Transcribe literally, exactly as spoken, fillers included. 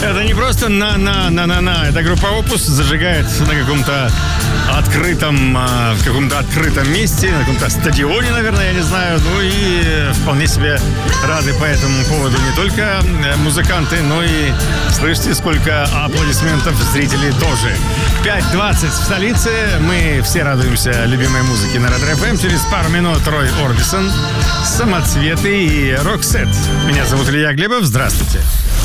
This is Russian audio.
Это не просто на-на-на-на-на. Эта группа Opus зажигает на каком-то открытом, в каком-то открытом месте, на каком-то стадионе, наверное, я не знаю. Ну и вполне себе рады по этому поводу не только музыканты, но и слышите, сколько аплодисментов зрителей тоже. пять двадцать в столице. Мы все радуемся любимой музыке на Red эф эм. Через пару минут Рой Орбисон, Самоцветы и Роксет. Меня зовут Илья Глебов. Здравствуйте.